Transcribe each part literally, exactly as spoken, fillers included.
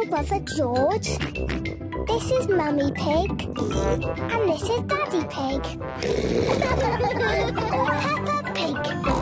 brother George. This is Mummy Pig. And this is Daddy Pig. Peppa Pig.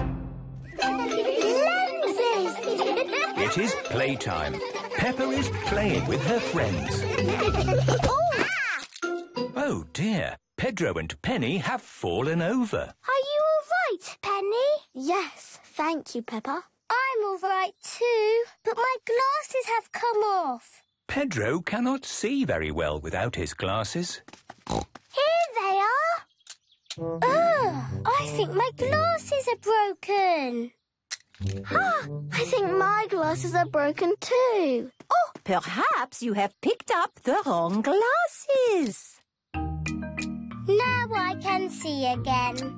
Lenses! It is playtime. Peppa is playing with her friends. Oh! Oh dear, Pedro and Penny have fallen over. Are you all right, Penny? Yes, thank you, Peppa. I'm all right too, but my glasses have come off. Pedro cannot see very well without his glasses. Here they are. Oh, I think my glasses are broken. Ah, I think my glasses are broken too. Oh, perhaps you have picked up the wrong glasses. Now I can see again.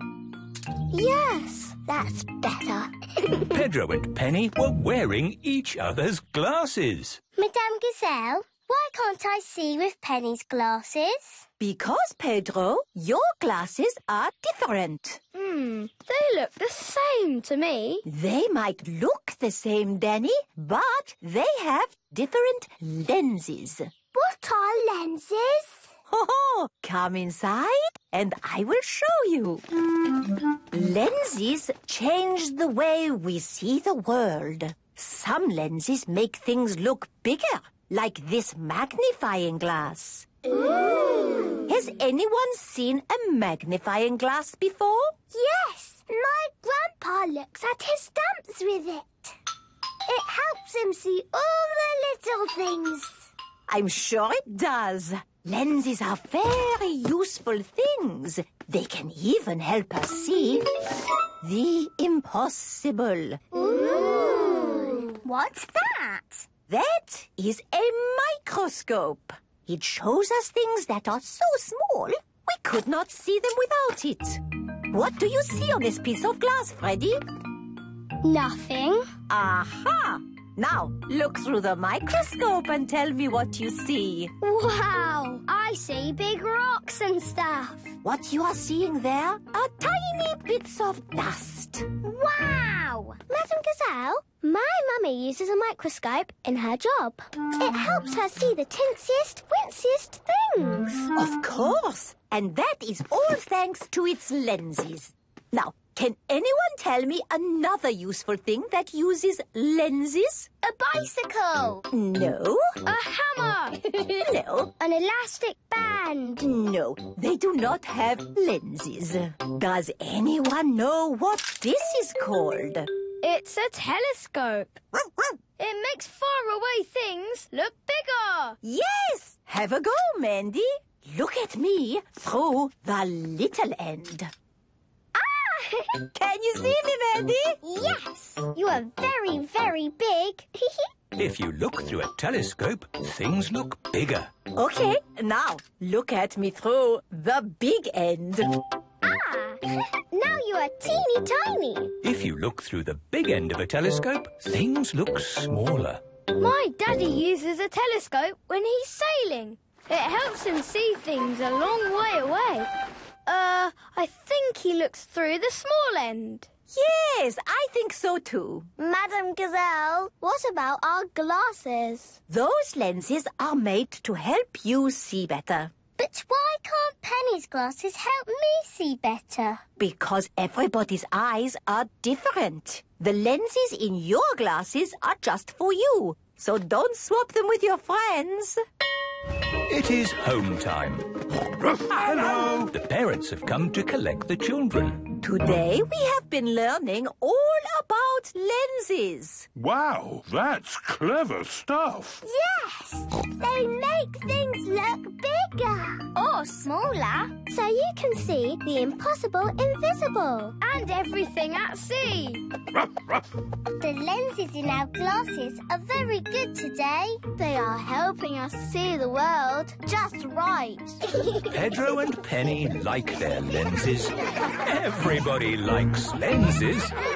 Yes, that's better. Pedro and Penny were wearing each other's glasses. Madame Gazelle, why can't I see with Penny's glasses? Because, Pedro, your glasses are different. Hmm, they look the same to me. They might look the same, Danny, but they have different lenses. What are lenses? Oh, come inside and I will show you. Lenses change the way we see the world. Some lenses make things look bigger, like this magnifying glass. Ooh. Has anyone seen a magnifying glass before? Yes, my grandpa looks at his stamps with it. It helps him see all the little things. I'm sure it does. Lenses are very useful things. They can even help us see the impossible. Ooh! What's that? That is a microscope. It shows us things that are so small we could not see them without it. What do you see on this piece of glass, Freddy? Nothing. Aha! Now, look through the microscope and tell me what you see. Wow! I see big rocks and stuff. What you are seeing there are tiny bits of dust. Wow! Madame Gazelle, my mummy uses a microscope in her job. It helps her see the tinsiest, winsiest things. Of course! And that is all thanks to its lenses. Now, can anyone tell me another useful thing that uses lenses? A bicycle. No. A hammer. No. An elastic band. No, they do not have lenses. Does anyone know what this is called? It's a telescope. It makes faraway things look bigger. Yes! Have a go, Mandy. Look at me through the little end. Can you see me, Mandy? Yes! You are very, very big. If you look through a telescope, things look bigger. Okay, now look at me through the big end. Ah! Now you are teeny tiny. If you look through the big end of a telescope, things look smaller. My daddy uses a telescope when he's sailing. It helps him see things a long way away. Uh, I think he looks through the small end. Yes, I think so too. Madame Gazelle, what about our glasses? Those lenses are made to help you see better. But why can't Penny's glasses help me see better? Because everybody's eyes are different. The lenses in your glasses are just for you, so don't swap them with your friends. It is home time. Hello! The parents have come to collect the children. Today we have been learning all about lenses. Wow, that's clever stuff. Yes! They make things look bigger. Or smaller. So you can see the impossible invisible. And everything at sea. The lenses in our glasses are very good today. They are helping us see the world just right. Pedro and Penny like their lenses. Everybody likes lenses.